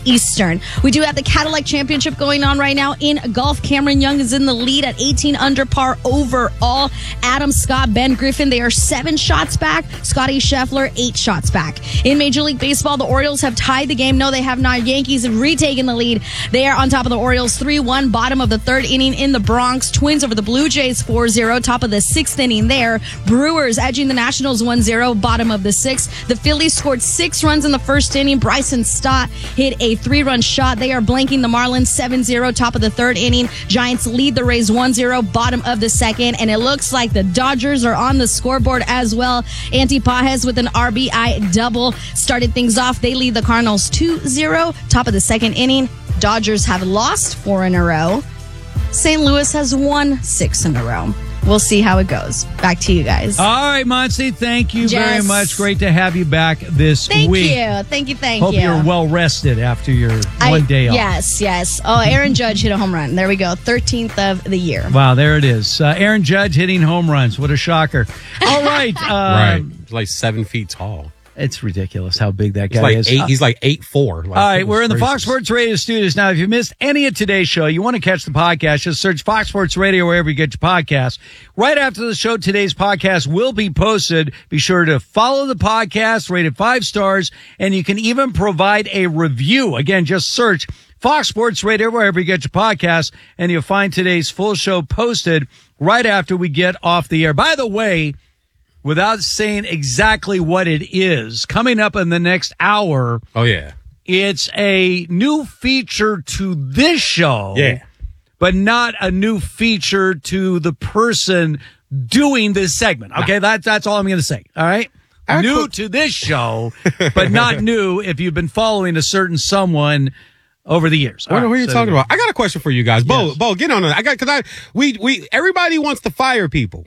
Eastern. We do have the Cadillac Championship going on right now in golf. Cameron Young is in the lead at 18 under par overall. Adam Scott, Ben Griffin, they are 7 shots back. Scotty Scheffler, 8 shots back. In Major League Baseball, the Orioles have tied the game. No, they have not. Yankees have retaken the lead. They are on top of the Orioles 3-1, bottom of the 3rd inning in the Bronx. Twins over the Blue Jays 4-0, top of the 6th inning there. Brewers edging the Nationals 1-0, bottom of the 6th. The Phillies scored 6 runs in the 1st inning. Bryson Stott hit a 3-run shot. They are blanking the Marlins 7-0, top of the 3rd inning. Giants lead the Rays 1-0, bottom of the 2nd. And it looks like the Dodgers are on the scoreboard as well. Anti Pages with an RBI double started things off. They lead the Cardinals 2-0, top of the 2nd inning. Dodgers have lost 4 in a row. St. Louis has won 6 in a row. We'll see how it goes. Back to you guys. All right, Monty, thank you Yes. very much. Great to have you back this Thank week. you. Thank Hope you. you're well rested after your one day off. Yes. Oh, Aaron Judge hit a home run. There we go. 13th of the year. Wow, there it is. Aaron Judge hitting home runs. What a shocker. All right. Right. He's like 7 feet tall. It's ridiculous how big that guy He's like is. He's like 8'4". All right, we're in the Fox Sports Radio studios now. If you missed any of today's show, you want to catch the podcast, just search Fox Sports Radio wherever you get your podcasts. Right after the show, today's podcast will be posted. Be sure to follow the podcast, rate it 5 stars, and you can even provide a review. Again, just search Fox Sports Radio wherever you get your podcasts, and you'll find today's full show posted right after we get off the air. By the way, without saying exactly what it is, coming up in the next hour. Oh, yeah. It's a new feature to this show. Yeah. But not a new feature to the person doing this segment. Okay, that's all I'm going to say. All right? New to this show, but not new if you've been following a certain someone over the years. What are you talking about? I got a question for you guys. Yes. Bo, get on it. We everybody wants to fire people,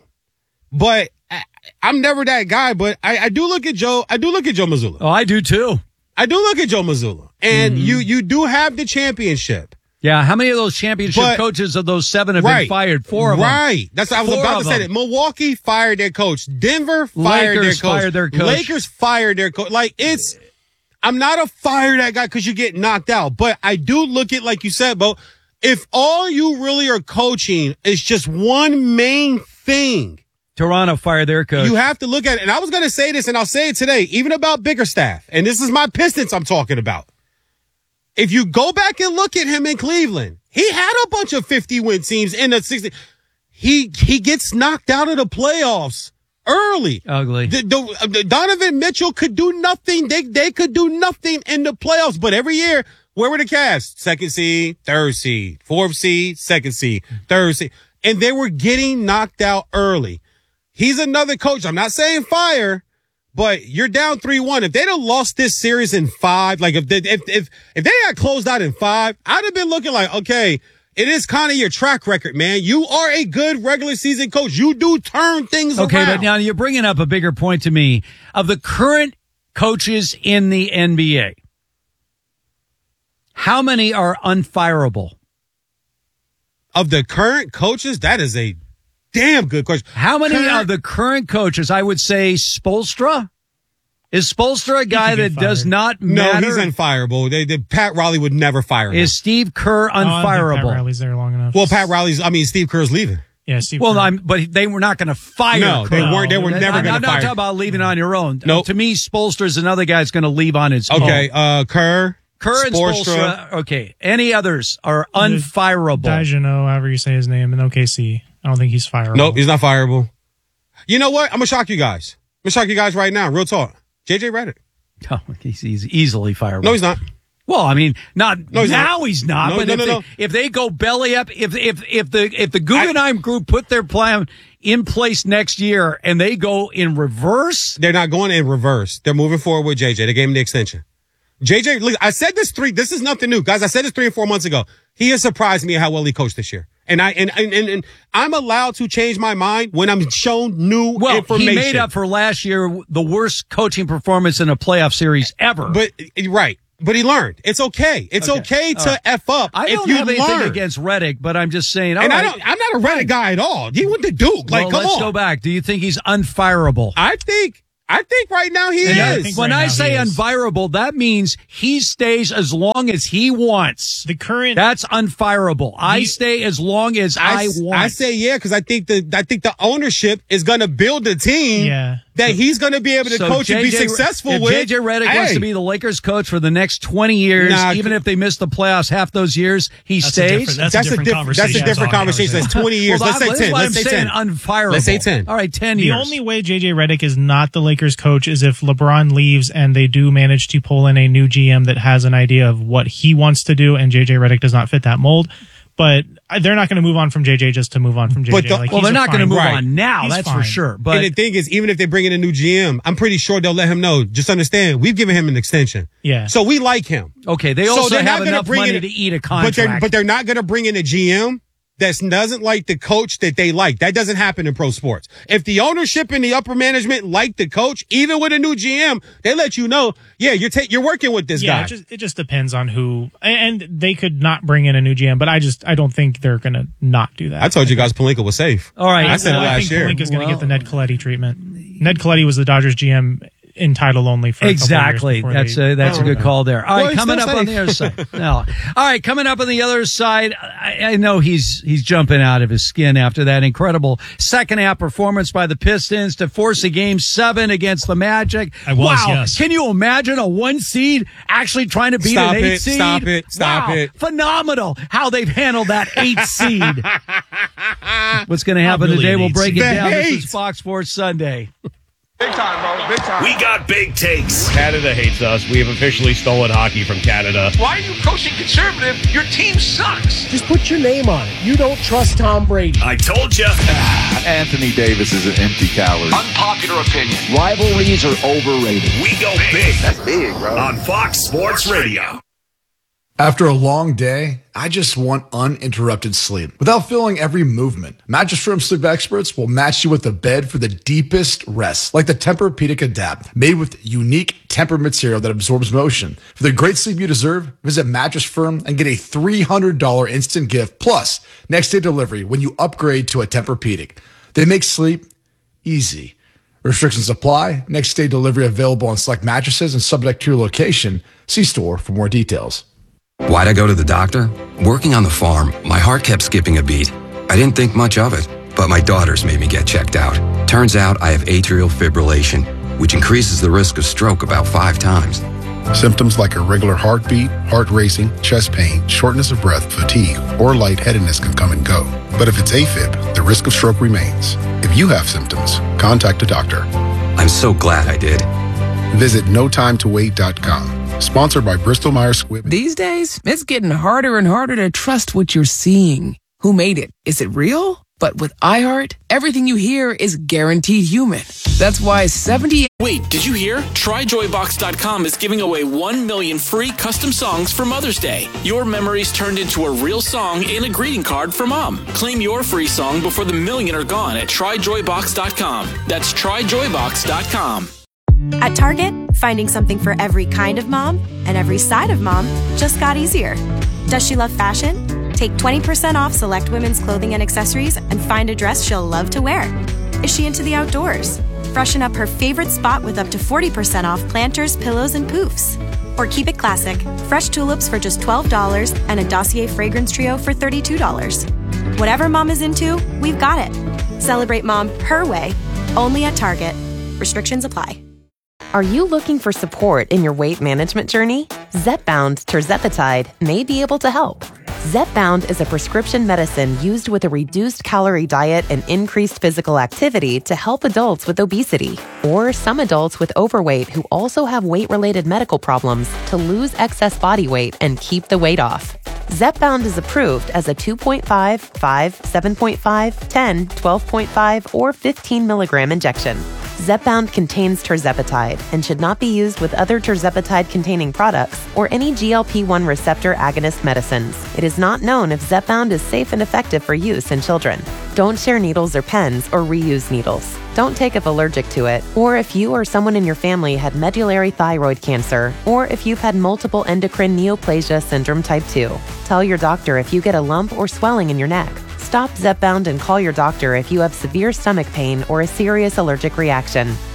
but I'm never that guy. But I do look at Joe. I do look at Joe Mazzulla. Oh, I do too. I do look at Joe Mazzulla, and you do have the championship. Yeah, how many of those championship coaches of those 7 have been fired? 4 of them. Right. That's what I was about to say. That Milwaukee fired their coach. Denver fired their coach. Lakers fired their coach. Like, I'm not a fire that guy because you get knocked out. But I do look at, like you said, Bo, if all you really are coaching is just one main thing. Toronto fired their coach. You have to look at it. And I was going to say this, and I'll say it today, even about Bickerstaff. And this is my Pistons I'm talking about. If you go back and look at him in Cleveland, he had a bunch of 50-win teams in the 60. He gets knocked out of the playoffs early. Ugly. The Donovan Mitchell could do nothing. They could do nothing in the playoffs. But every year, where were the Cavs? 2nd seed, 3rd seed, 4th seed, 2nd seed, 3rd seed. And they were getting knocked out early. He's another coach. I'm not saying fire. But you're down 3-1. If they'd have lost this series in 5, like if they got closed out in 5, I'd have been looking like, okay, it is kind of your track record, man. You are a good regular season coach. You do turn things around. Okay, but now you're bringing up a bigger point to me. Of the current coaches in the NBA, how many are unfireable? Of the current coaches, that is a damn good question. How many of the current coaches? I would say Spoelstra. Is Spoelstra a guy that does not matter? No, he's unfireable. Pat Riley would never fire him. Is Steve Kerr unfireable? I don't think Pat Riley's there long enough. Well, Steve Kerr's leaving. Yeah, Steve Kerr. Well, but they were not going to fire No, Kerr. they were never going to fire. I'm not talking about leaving on your own. Nope. To me, Spoelstra's another guy that's going to leave on his own. Okay, Kerr and Spoelstra. Okay. Any others are unfireable? Dijonneau, however you say his name, in OKC. I don't think he's fireable. Nope, he's not fireable. You know what? I'm going to shock you guys. I'm going to shock you guys right now. Real talk. JJ Redick. Oh, he's easily fireable. No, he's not. Well, I mean, he's not. No, But if they go belly up, if the Guggenheim Group put their plan in place next year and they go in reverse, they're not going in reverse. They're moving forward with JJ. They gave him the extension. JJ, look, I said this this is nothing new, guys. I said this 3 or 4 months ago. He has surprised me at how well he coached this year. And I'm allowed to change my mind when I'm shown new information. He made up for last year the worst coaching performance in a playoff series ever. But he learned. It's okay. It's okay to F up. I don't have anything against Redick, but I'm just saying. I'm not a Redick guy at all. He went to Duke. Come on. Let's go back. Do you think he's unfireable? I think I think right now he Yeah, I is. think When right I now say he is. unfireable, that means he stays as long as he wants. The current That's unfireable. I stay as long as I want. I say yeah because I think the ownership is going to build a team that he's going to be able to coach and be successful if with. JJ Redick wants to be the Lakers coach for the next 20 years, even if they miss the playoffs half those years, he stays. That's a different conversation. That's a different conversation. That's 20 years. Well, Let's say that's 10. why Let's I'm say saying 10. unfireable. Let's say 10. All right, 10 The years. only way JJ Redick is not the Lakers coach is if LeBron leaves and they do manage to pull in a new GM that has an idea of what he wants to do, and JJ Redick does not fit that mold. But they're not going to move on from JJ just to move on from JJ. Well, they're not going to move Right. on now. He's That's fine. for sure. But And the thing is, even if they bring in a new GM, I'm pretty sure they'll let him know. Just understand, we've given him an extension. Yeah. So we like him. okay, they So also they're not have gonna enough bring money in- to eat a contract. But they're not going to bring in a GM that doesn't like the coach that they like. That doesn't happen in pro sports. If the ownership and the upper management like the coach, even with a new GM, they let you know, yeah, you're working with this guy. It just depends on who, and they could not bring in a new GM, but I don't think they're going to not do that. I told you guys Pelinka was safe. All right. I said it I last think year. Pelinka's going to get the Ned Colletti treatment. Ned Colletti was the Dodgers GM in title only for Exactly. a couple of years before That's a good call there. All Well, right, he's coming still up on safe. the other side. No. All right, coming up on the other side. I know he's jumping out of his skin after that incredible second half performance by the Pistons to force a game 7 against the Magic. I was, wow. yes. Can you imagine a 1 seed actually trying to beat Stop an 8 it, seed? stop Wow. it. Phenomenal how they've handled that 8 seed. What's going to happen really today? We'll needs break it the down. This hate. is Fox Sports Sunday. Big time, bro. Big time. We got big takes. Canada hates us. We have officially stolen hockey from Canada. Why are you coaching conservative? Your team sucks. Just put your name on it. You don't trust Tom Brady. I told you. Anthony Davis is an empty calorie. Unpopular opinion. Rivalries are overrated. We go big That's big, bro. on Fox Sports Radio. After a long day, I just want uninterrupted sleep without feeling every movement. Mattress Firm sleep experts will match you with a bed for the deepest rest, like the Tempur-Pedic Adapt, made with unique Tempur material that absorbs motion. For the great sleep you deserve, visit Mattress Firm and get a $300 instant gift plus next day delivery when you upgrade to a Tempur-Pedic. They make sleep easy. Restrictions apply. Next day delivery available on select mattresses and subject to your location. See store for more details. Why'd I go to the doctor? Working on the farm, my heart kept skipping a beat. I didn't think much of it, but my daughters made me get checked out. Turns out I have atrial fibrillation, which increases the risk of stroke about 5 times. Symptoms like irregular heartbeat, heart racing, chest pain, shortness of breath, fatigue, or lightheadedness can come and go. But if it's AFib, the risk of stroke remains. If you have symptoms, contact a doctor. I'm so glad I did. Visit notimetowait.com. Sponsored by Bristol-Myers Squibb. These days, it's getting harder and harder to trust what you're seeing. Who made it? Is it real? But with iHeart, everything you hear is guaranteed human. That's why 70... Wait, did you hear? TryJoyBox.com is giving away 1 million free custom songs for Mother's Day. Your memories turned into a real song and a greeting card for Mom. Claim your free song before the million are gone at TryJoyBox.com. That's TryJoyBox.com. At Target, finding something for every kind of mom and every side of mom just got easier. Does she love fashion? Take 20% off select women's clothing and accessories and find a dress she'll love to wear. Is she into the outdoors? Freshen up her favorite spot with up to 40% off planters, pillows, and poofs. Or keep it classic, fresh tulips for just $12 and a Dossier fragrance trio for $32. Whatever mom is into, we've got it. Celebrate mom her way, only at Target. Restrictions apply. Are you looking for support in your weight management journey? Zepbound tirzepatide may be able to help. Zepbound is a prescription medicine used with a reduced calorie diet and increased physical activity to help adults with obesity or some adults with overweight who also have weight-related medical problems to lose excess body weight and keep the weight off. Zepbound is approved as a 2.5, 5, 7.5, 10, 12.5, or 15 milligram injection. Zepbound contains tirzepatide and should not be used with other tirzepatide-containing products or any GLP-1 receptor agonist medicines. It is not known if Zepbound is safe and effective for use in children. Don't share needles or pens or reuse needles. Don't take if allergic to it, or if you or someone in your family had medullary thyroid cancer, or if you've had multiple endocrine neoplasia syndrome type 2. Tell your doctor if you get a lump or swelling in your neck. Stop Zepbound and call your doctor if you have severe stomach pain or a serious allergic reaction.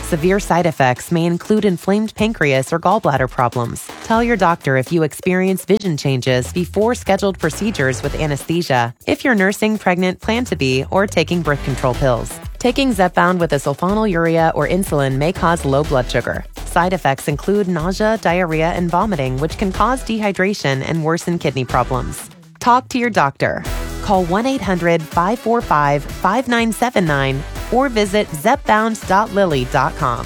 Severe side effects may include inflamed pancreas or gallbladder problems. Tell your doctor if you experience vision changes before scheduled procedures with anesthesia. If you're nursing, pregnant, plan to be, or taking birth control pills. Taking Zepbound with a sulfonylurea or insulin may cause low blood sugar. Side effects include nausea, diarrhea, and vomiting, which can cause dehydration and worsen kidney problems. Talk to your doctor. Call 1-800-545-5979 or visit zepbound.lilly.com.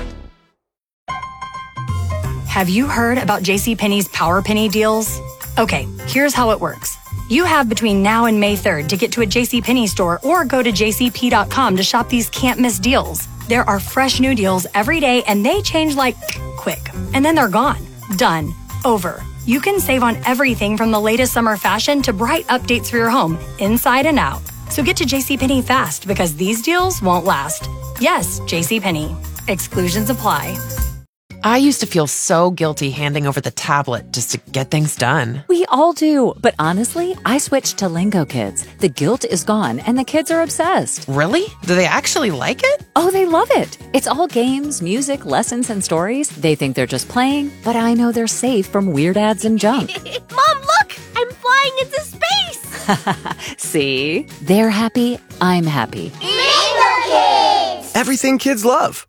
Have you heard about JCPenney's Power Penny deals? Okay, here's how it works. You have between now and May 3rd to get to a JCPenney store or go to jcp.com to shop these can't-miss deals. There are fresh new deals every day, and they change like quick. And then they're gone. Done. Over. You can save on everything from the latest summer fashion to bright updates for your home, inside and out. So get to JCPenney fast, because these deals won't last. Yes, JCPenney. Exclusions apply. I used to feel so guilty handing over the tablet just to get things done. We all do, but honestly, I switched to Lingo Kids. The guilt is gone, and the kids are obsessed. Really? Do they actually like it? Oh, they love it. It's all games, music, lessons, and stories. They think they're just playing, but I know they're safe from weird ads and junk. Mom, look! I'm flying into space! See? They're happy, I'm happy. Lingo Kids! Everything kids love.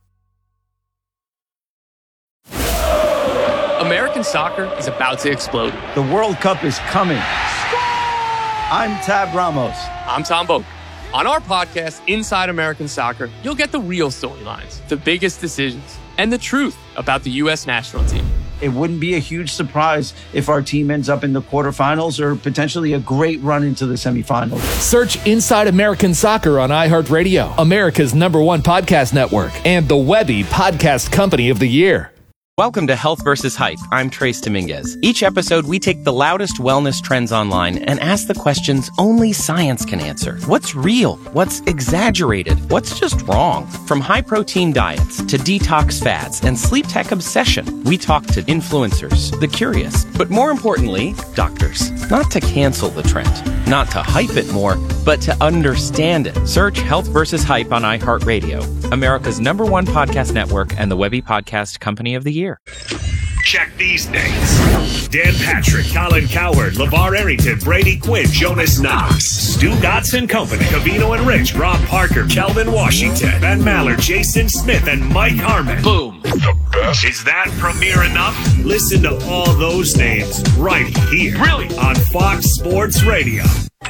American soccer is about to explode. The World Cup is coming. I'm Tab Ramos. I'm Tom Boak. On our podcast, Inside American Soccer, you'll get the real storylines, the biggest decisions, and the truth about the U.S. national team. It wouldn't be a huge surprise if our team ends up in the quarterfinals or potentially a great run into the semifinals. Search Inside American Soccer on iHeartRadio, America's #1 podcast network, and the Webby Podcast Company of the Year. Welcome to Health vs. Hype. I'm Trace Dominguez. Each episode, we take the loudest wellness trends online and ask the questions only science can answer. What's real? What's exaggerated? What's just wrong? From high-protein diets to detox fads and sleep tech obsession, we talk to influencers, the curious, but more importantly, doctors. Not to cancel the trend, not to hype it more, but to understand it. Search Health vs. Hype on iHeartRadio, America's #1 podcast network and the Webby Podcast Company of the Year. Check these names: Dan Patrick, Colin Cowherd, LeVar Arrington, Brady Quinn, Jonas Knox, Stu Dotson Company, Cavino and Rich, Rob Parker, Kelvin Washington, Ben Maller, Jason Smith, and Mike Harmon. Boom. The best. Is that premiere enough? Listen to all those names right here. Really? On Fox Sports Radio.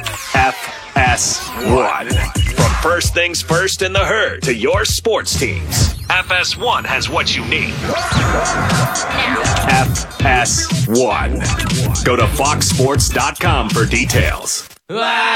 FS1. From first things first in the herd to your sports teams, FS1 has what you need. FS1. Go to foxsports.com for details.